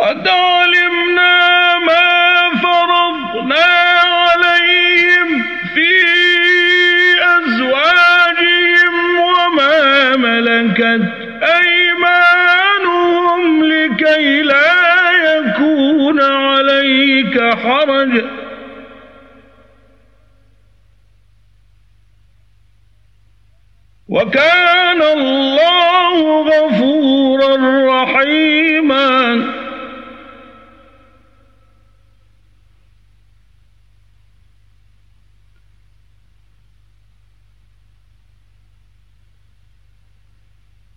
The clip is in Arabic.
قد علمنا ما فرضنا عليهم في أزواجهم وما ملكت أيمانهم لكي لا يكون عليك حرج وكان الله غفورا